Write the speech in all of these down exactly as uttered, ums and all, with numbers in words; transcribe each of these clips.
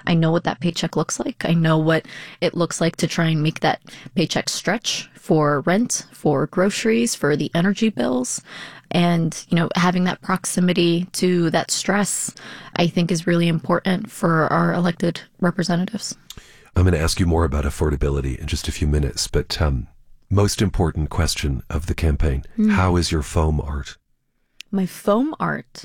I know what that paycheck looks like. I know what it looks like to try and make that paycheck stretch for rent, for groceries, for the energy bills. And, you know, having that proximity to that stress, I think, is really important for our elected representatives. I'm going to ask you more about affordability in just a few minutes, but um, most important question of the campaign, mm. how is your foam art? My foam art?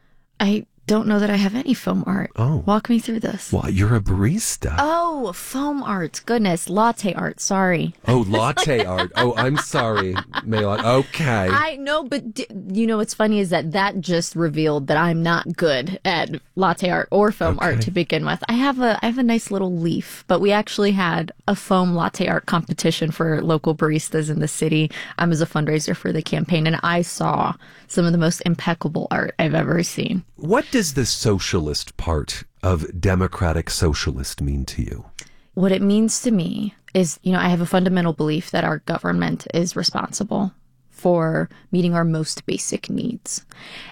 I don't know that I have any foam art. Oh. Walk me through this. Well, you're a barista. Oh, foam art. Goodness. Latte art. Sorry. Oh, latte art. Oh, I'm sorry, Maylon. Okay. I know, but d- you know what's funny is that that just revealed that I'm not good at latte art or foam okay. art to begin with. I have a I have a nice little leaf, but we actually had a foam latte art competition for local baristas in the city. Um, as a fundraiser for the campaign, and I saw some of the most impeccable art I've ever seen. What does the socialist part of democratic socialist mean to you? What it means to me is, you know, I have a fundamental belief that our government is responsible for meeting our most basic needs.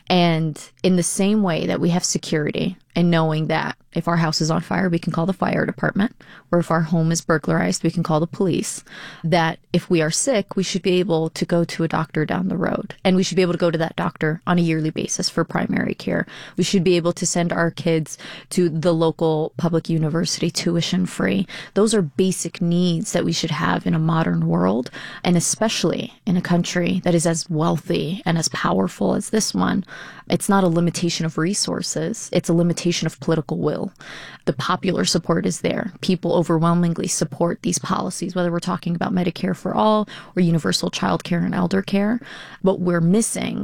And in the same way that we have security and knowing that if our house is on fire, we can call the fire department, or if our home is burglarized, we can call the police, that if we are sick, we should be able to go to a doctor down the road. And we should be able to go to that doctor on a yearly basis for primary care. We should be able to send our kids to the local public university tuition free. Those are basic needs that we should have in a modern world, and especially in a country that is as wealthy and as powerful as this one. It's not a limitation of resources. It's a limitation of political will. The popular support is there. People overwhelmingly support these policies, whether we're talking about Medicare for all or universal child care and elder care. What we're missing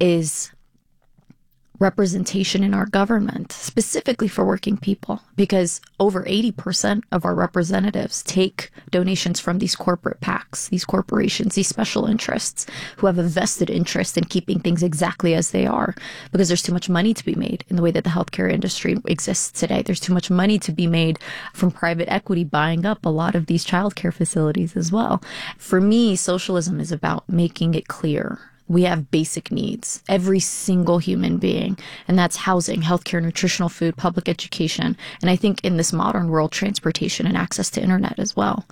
is representation in our government, specifically for working people, because over eighty percent of our representatives take donations from these corporate PACs, these corporations, these special interests who have a vested interest in keeping things exactly as they are, because there's too much money to be made in the way that the healthcare industry exists today. There's too much money to be made from private equity buying up a lot of these childcare facilities as well. For me, socialism is about making it clear we have basic needs, every single human being, and that's housing, healthcare, nutritional food, public education, and I think in this modern world, transportation and access to internet as well.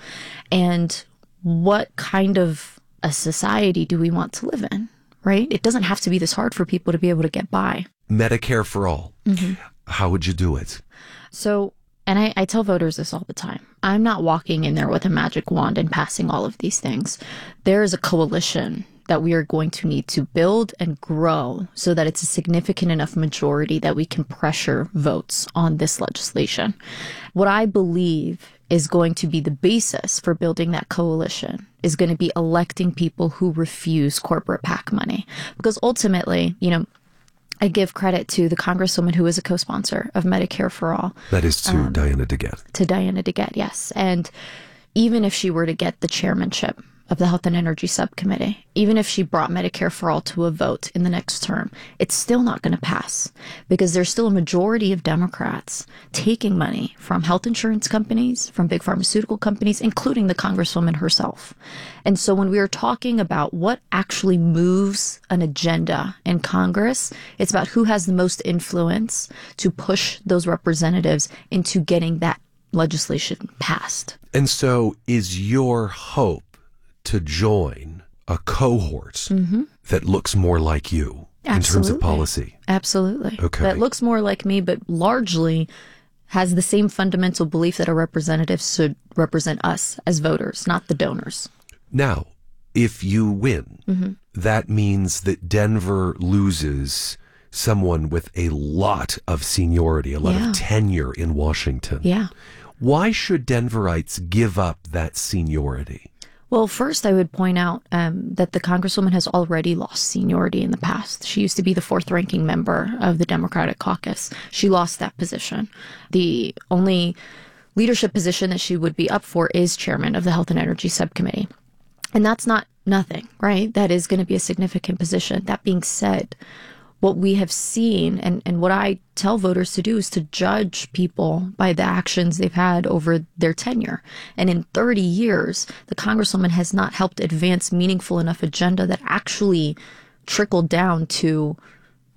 And what kind of a society do we want to live in, right? It doesn't have to be this hard for people to be able to get by. Medicare for all. Mm-hmm. How would you do it? So, and I, I tell voters this all the time. I'm not walking in there with a magic wand and passing all of these things. There is a coalition that we are going to need to build and grow so that it's a significant enough majority that we can pressure votes on this legislation. What I believe is going to be the basis for building that coalition is going to be electing people who refuse corporate PAC money. Because ultimately, you know, I give credit to the Congresswoman who is a co-sponsor of Medicare for All. That is to um, Diana DeGette. To Diana DeGette, yes. And even if she were to get the chairmanship of the Health and Energy Subcommittee, even if she brought Medicare for All to a vote in the next term, it's still not going to pass because there's still a majority of Democrats taking money from health insurance companies, from big pharmaceutical companies, including the Congresswoman herself. And so when we are talking about what actually moves an agenda in Congress, it's about who has the most influence to push those representatives into getting that legislation passed. And so is your hope to join a cohort mm-hmm. that looks more like you Absolutely. In terms of policy? Absolutely. Okay. That looks more like me, but largely has the same fundamental belief that our representatives should represent us as voters, not the donors. Now, if you win, mm-hmm. that means that Denver loses someone with a lot of seniority, a lot yeah. of tenure in Washington. Yeah. Why should Denverites give up that seniority? Well, first, I would point out um, that the Congresswoman has already lost seniority in the past. She used to be the fourth ranking member of the Democratic caucus. She lost that position. The only leadership position that she would be up for is chairman of the Health and Energy Subcommittee. And that's not nothing, right? That is going to be a significant position. That being said, what we have seen and, and what I tell voters to do is to judge people by the actions they've had over their tenure. And in thirty years, the Congresswoman has not helped advance meaningful enough agenda that actually trickled down to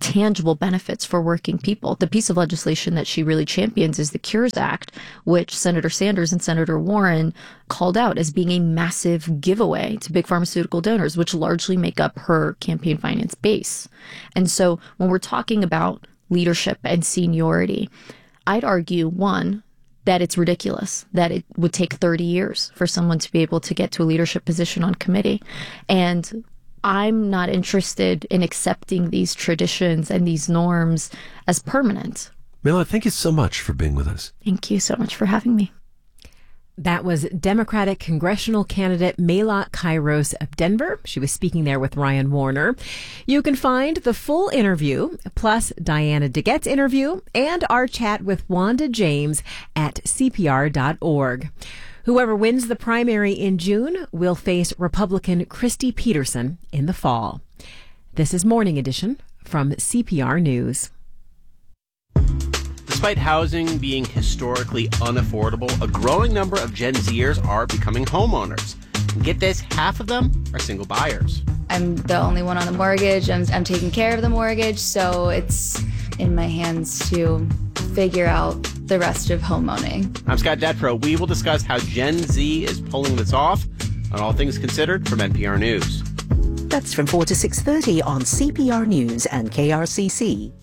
tangible benefits for working people. The piece of legislation that she really champions is the Cures Act, which Senator Sanders and Senator Warren called out as being a massive giveaway to big pharmaceutical donors, which largely make up her campaign finance base. And so when we're talking about leadership and seniority, I'd argue, one, that it's ridiculous that it would take thirty years for someone to be able to get to a leadership position on committee. And I'm not interested in accepting these traditions and these norms as permanent. Mela, thank you so much for being with us. Thank you so much for having me. That was Democratic congressional candidate Mela Kairos of Denver. She was speaking there with Ryan Warner. You can find the full interview, plus Diana DeGette's interview, and our chat with Wanda James at C P R dot org. Whoever wins the primary in June will face Republican Christy Peterson in the fall. This is Morning Edition from C P R News. Despite housing being historically unaffordable, a growing number of Gen Zers are becoming homeowners. And get this, half of them are single buyers. I'm the only one on the mortgage. I'm, I'm taking care of the mortgage, so it's in my hands to figure out the rest of homeowning. I'm Scott Detrow. We will discuss how Gen Z is pulling this off on All Things Considered from N P R News. That's from four to six thirty on C P R News and K R C C.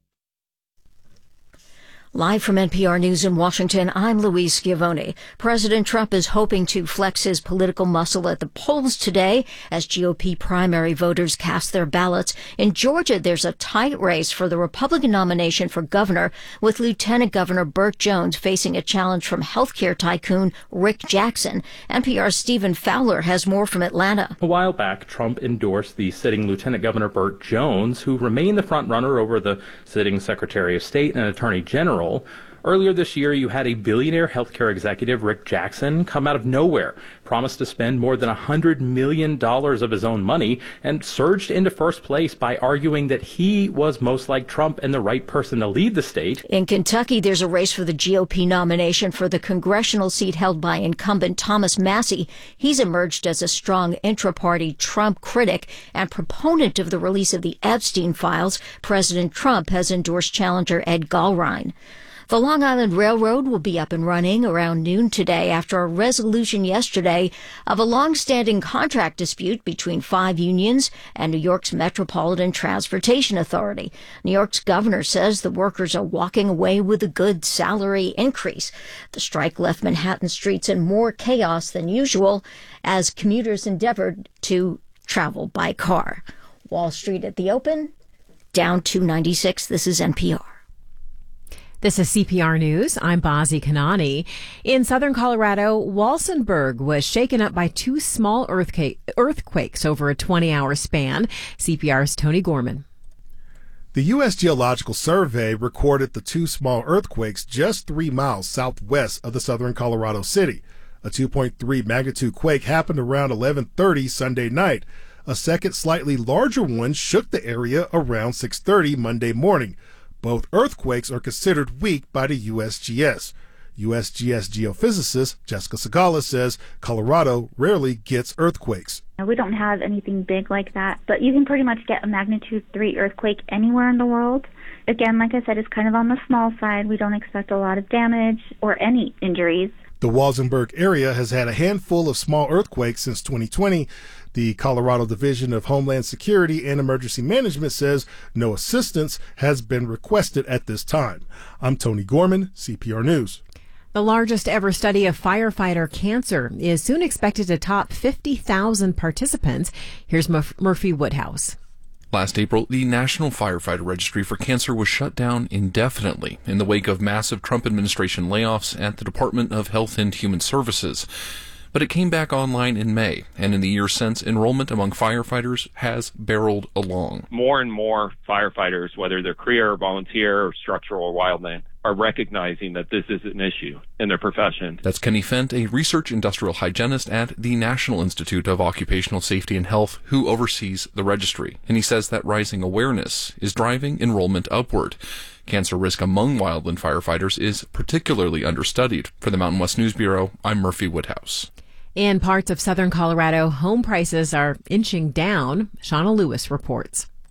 Live from N P R News in Washington, I'm Louise Schiavone. President Trump is hoping to flex his political muscle at the polls today as G O P primary voters cast their ballots. In Georgia, there's a tight race for the Republican nomination for governor, with Lieutenant Governor Burt Jones facing a challenge from healthcare tycoon Rick Jackson. N P R's Stephen Fowler has more from Atlanta. A while back, Trump endorsed the sitting Lieutenant Governor Burt Jones, who remained the frontrunner over the sitting Secretary of State and Attorney General. Earlier this year, you had a billionaire healthcare executive, Rick Jackson, come out of nowhere, promised to spend more than one hundred million dollars of his own money, and surged into first place by arguing that he was most like Trump and the right person to lead the state. In Kentucky, there's a race for the G O P nomination for the congressional seat held by incumbent Thomas Massie. He's emerged as a strong intra-party Trump critic and proponent of the release of the Epstein files. President Trump has endorsed challenger Ed Gallrein. The Long Island Railroad will be up and running around noon today after a resolution yesterday of a long-standing contract dispute between five unions and New York's Metropolitan Transportation Authority. New York's governor says the workers are walking away with a good salary increase. The strike left Manhattan streets in more chaos than usual as commuters endeavored to travel by car. Wall Street at the open, down two ninety-six. This is N P R. This is C P R News. I'm Bazi Kanani. In southern Colorado, Walsenburg was shaken up by two small earthquakes over a twenty-hour span. C P R's Tony Gorman. The U S Geological Survey recorded the two small earthquakes just three miles southwest of the southern Colorado city. A two point three magnitude quake happened around eleven thirty Sunday night. A second, slightly larger one shook the area around six thirty Monday morning. Both earthquakes are considered weak by the U S G S. U S G S geophysicist Jessica Segala says Colorado rarely gets earthquakes. We don't have anything big like that, but you can pretty much get a magnitude three earthquake anywhere in the world. Again, like I said, it's kind of on the small side. We don't expect a lot of damage or any injuries. The Walsenburg area has had a handful of small earthquakes since twenty twenty. The Colorado Division of Homeland Security and Emergency Management says no assistance has been requested at this time. I'm Tony Gorman, C P R News. The largest ever study of firefighter cancer is soon expected to top fifty thousand participants. Here's Mur- Murphy Woodhouse. Last April, the National Firefighter Registry for Cancer was shut down indefinitely in the wake of massive Trump administration layoffs at the Department of Health and Human Services. But it came back online in May, and in the years since, enrollment among firefighters has barreled along. More and more firefighters, whether they're career or volunteer or structural or wildland, are recognizing that this is an issue in their profession. That's Kenny Fent, a research industrial hygienist at the National Institute of Occupational Safety and Health, who oversees the registry. And he says that rising awareness is driving enrollment upward. Cancer risk among wildland firefighters is particularly understudied. For the Mountain West News Bureau, I'm Murphy Woodhouse. In parts of southern Colorado, home prices are inching down. Shauna Lewis reports.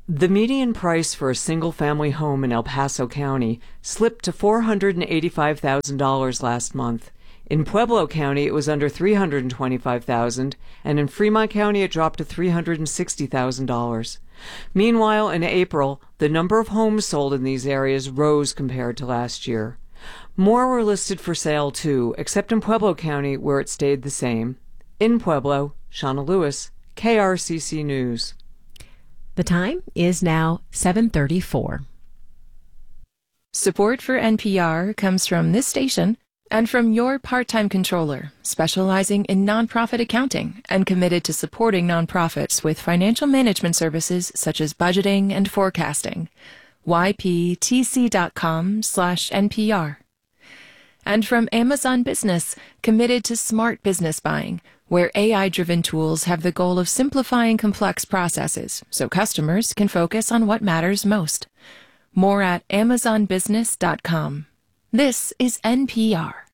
The median price for a single-family home in El Paso County slipped to four hundred eighty-five thousand dollars last month. In Pueblo County, it was under three hundred twenty-five thousand dollars, and in Fremont County, it dropped to three hundred sixty thousand dollars. Meanwhile, in April, the number of homes sold in these areas rose compared to last year. More were listed for sale, too, except in Pueblo County, where it stayed the same. In Pueblo, Shauna Lewis, K R C C News. The time is now seven thirty-four. Support for N P R comes from this station and from your part-time controller, specializing in nonprofit accounting and committed to supporting nonprofits with financial management services such as budgeting and forecasting. Y P T C dot com slash N P R. And from Amazon Business, committed to smart business buying, where A I-driven tools have the goal of simplifying complex processes so customers can focus on what matters most. More at amazon business dot com. This is N P R.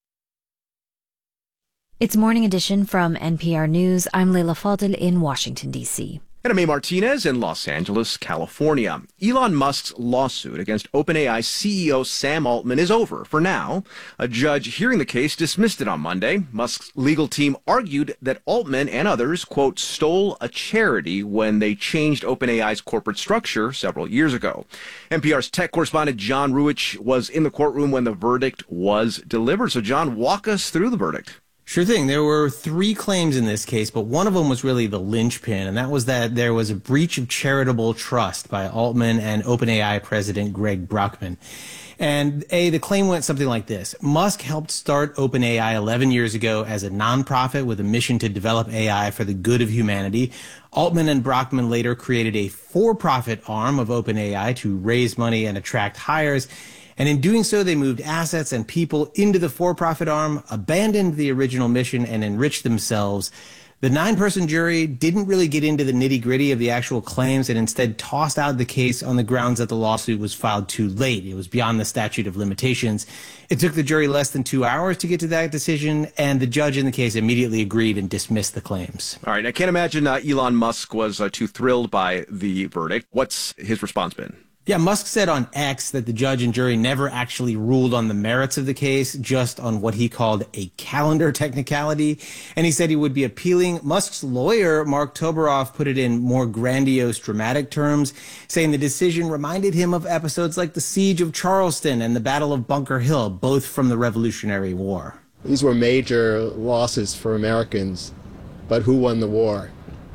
It's Morning Edition from N P R News. I'm Leila Fadel in Washington, D C And I'm A. Martinez in Los Angeles, California. Elon Musk's lawsuit against OpenAI C E O Sam Altman is over for now. A judge hearing the case dismissed it on Monday. Musk's legal team argued that Altman and others, quote, stole a charity when they changed OpenAI's corporate structure several years ago. N P R's tech correspondent John Ruwitch was in the courtroom when the verdict was delivered. So, John, walk us through the verdict. Sure thing. There were three claims in this case, but one of them was really the linchpin, and that was that there was a breach of charitable trust by Altman and OpenAI president Greg Brockman. And A, the claim went something like this. Musk helped start OpenAI eleven years ago as a nonprofit with a mission to develop A I for the good of humanity. Altman and Brockman later created a for-profit arm of OpenAI to raise money and attract hires. And in doing so, they moved assets and people into the for-profit arm, abandoned the original mission, and enriched themselves. The nine-person jury didn't really get into the nitty-gritty of the actual claims and instead tossed out the case on the grounds that the lawsuit was filed too late. It was beyond the statute of limitations. It took the jury less than two hours to get to that decision, and the judge in the case immediately agreed and dismissed the claims. All right, I can't imagine uh, Elon Musk was uh, too thrilled by the verdict. What's his response been? Yeah, Musk said on X that the judge and jury never actually ruled on the merits of the case, just on what he called a calendar technicality. And he said he would be appealing. Musk's lawyer, Mark Toberoff, put it in more grandiose, dramatic terms, saying the decision reminded him of episodes like the Siege of Charleston and the Battle of Bunker Hill, both from the Revolutionary War. These were major losses for Americans, but who won the war?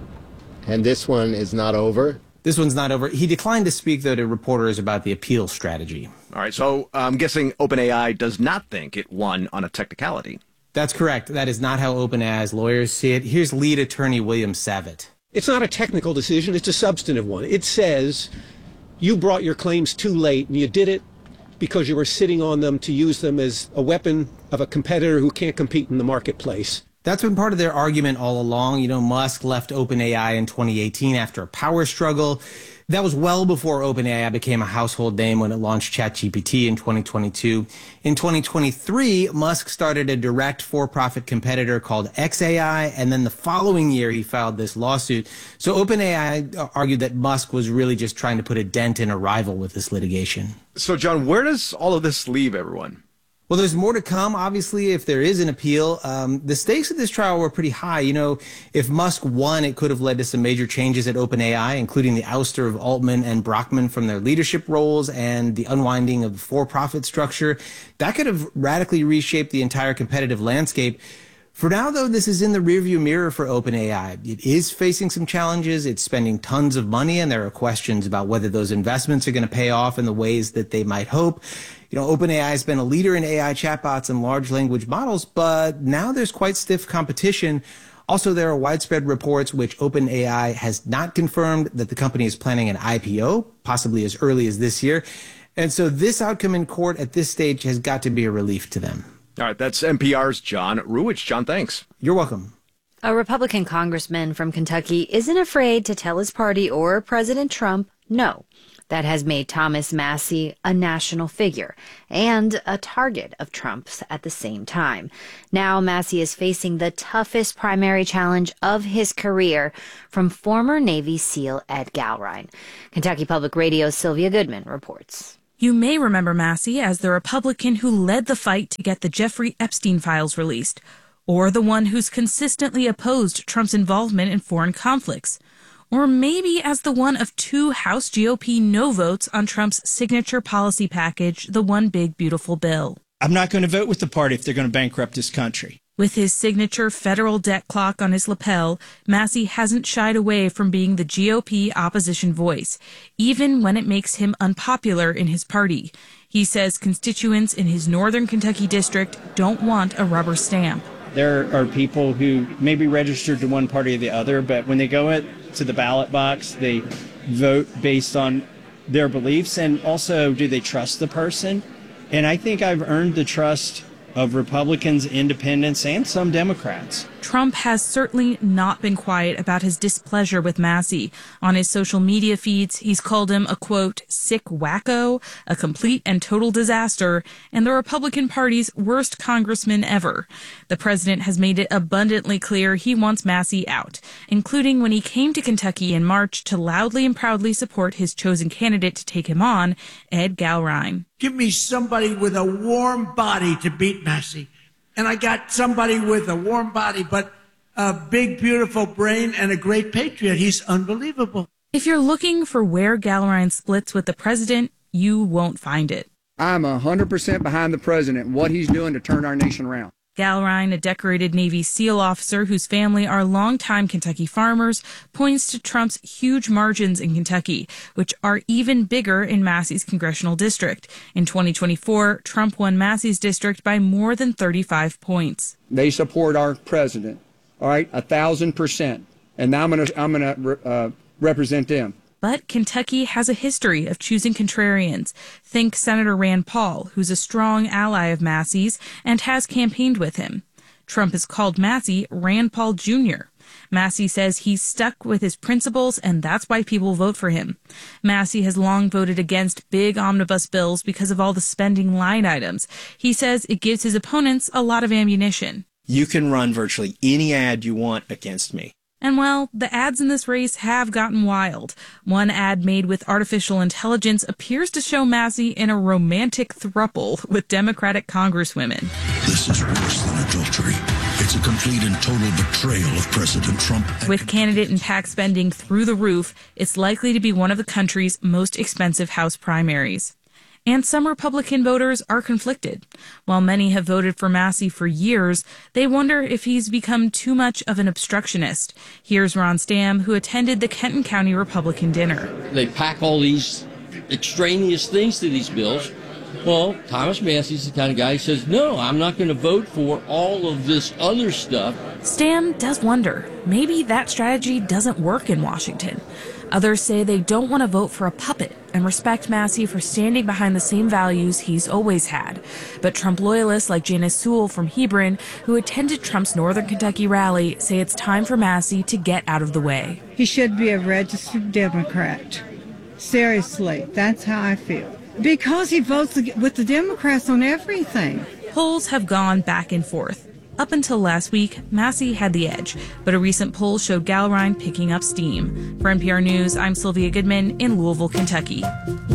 And this one is not over. This one's not over. He declined to speak, though, to reporters about the appeal strategy. All right, so I'm guessing OpenAI does not think it won on a technicality. That's correct. That is not how OpenAI's lawyers see it. Here's lead attorney William Savitt. It's not a technical decision. It's a substantive one. It says you brought your claims too late, and you did it because you were sitting on them to use them as a weapon of a competitor who can't compete in the marketplace. That's been part of their argument all along. You know, Musk left OpenAI in twenty eighteen after a power struggle. That was well before OpenAI became a household name when it launched ChatGPT in twenty twenty-two. In twenty twenty-three, Musk started a direct for-profit competitor called X A I, and then the following year he filed this lawsuit. So OpenAI argued that Musk was really just trying to put a dent in a rival with this litigation. So, John, where does all of this leave everyone? Well, there's more to come, obviously, if there is an appeal. Um, the stakes of this trial were pretty high. You know, if Musk won, it could have led to some major changes at OpenAI, including the ouster of Altman and Brockman from their leadership roles and the unwinding of the for-profit structure. That could have radically reshaped the entire competitive landscape. For now, though, this is in the rearview mirror for OpenAI. It is facing some challenges. It's spending tons of money, and there are questions about whether those investments are going to pay off in the ways that they might hope. You know, OpenAI has been a leader in A I chatbots and large language models, but now there's quite stiff competition. Also, there are widespread reports which OpenAI has not confirmed that the company is planning an I P O, possibly as early as this year. And so this outcome in court at this stage has got to be a relief to them. All right, that's N P R's John Ruwitch. John, thanks. You're welcome. A Republican congressman from Kentucky isn't afraid to tell his party or President Trump no. that has made Thomas Massie a national figure and a target of Trump's at the same time. Now Massie is facing the toughest primary challenge of his career from former Navy SEAL Ed Galrein. Kentucky Public Radio's Sylvia Goodman reports. You may remember Massie as the Republican who led the fight to get the Jeffrey Epstein files released, or the one who's consistently opposed Trump's involvement in foreign conflicts, or maybe as the one of two House G O P no votes on Trump's signature policy package, the One Big Beautiful Bill. I'm not going to vote with the party if they're going to bankrupt this country. With his signature federal debt clock on his lapel, Massie hasn't shied away from being the G O P opposition voice, even when it makes him unpopular in his party. He says constituents in his northern Kentucky district don't want a rubber stamp. There are people who may be registered to one party or the other, but when they go in, to the ballot box, they vote based on their beliefs, and also do they trust the person. And I think I've earned the trust of Republicans, independents, and some Democrats. Trump has certainly not been quiet about his displeasure with Massie. On his social media feeds, he's called him a, quote, sick wacko, a complete and total disaster, and the Republican Party's worst congressman ever. The president has made it abundantly clear he wants Massie out, including when he came to Kentucky in March to loudly and proudly support his chosen candidate to take him on, Ed Galrein. Give me somebody with a warm body to beat Massie. And I got somebody with a warm body, but a big, beautiful brain and a great patriot. He's unbelievable. If you're looking for where Galrein splits with the president, you won't find it. I'm one hundred percent behind the president and what he's doing to turn our nation around. Galrein, a decorated Navy SEAL officer whose family are longtime Kentucky farmers, points to Trump's huge margins in Kentucky, which are even bigger in Massie's congressional district. In twenty twenty-four, Trump won Massie's district by more than thirty-five points. They support our president, all right, a thousand percent. And now I'm going to I'm going to uh, represent them. But Kentucky has a history of choosing contrarians. Think Senator Rand Paul, who's a strong ally of Massie's and has campaigned with him. Trump has called Massie Rand Paul Junior Massie says he's stuck with his principles, and that's why people vote for him. Massie has long voted against big omnibus bills because of all the spending line items. He says it gives his opponents a lot of ammunition. You can run virtually any ad you want against me. And well, the ads in this race have gotten wild. One ad made with artificial intelligence appears to show Massie in a romantic throuple with Democratic congresswomen. This is worse than adultery. It's a complete and total betrayal of President Trump. With candidate and PAC spending through the roof, it's likely to be one of the country's most expensive House primaries. And some Republican voters are conflicted. While many have voted for Massie for years, they wonder if he's become too much of an obstructionist. Here's Ron Stam, who attended the Kenton County Republican dinner. They pack all these extraneous things to these bills. Well, Thomas Massie's the kind of guy who says, no, I'm not going to vote for all of this other stuff. Stam does wonder, maybe that strategy doesn't work in Washington. Others say they don't want to vote for a puppet and respect Massie for standing behind the same values he's always had. But Trump loyalists like Janice Sewell from Hebron, who attended Trump's Northern Kentucky rally, say it's time for Massie to get out of the way. He should be a registered Democrat. Seriously, that's how I feel. Because he votes with the Democrats on everything. Polls have gone back and forth. Up until last week, Massie had the edge, but a recent poll showed Galrein picking up steam. For N P R News, I'm Sylvia Goodman in Louisville, Kentucky.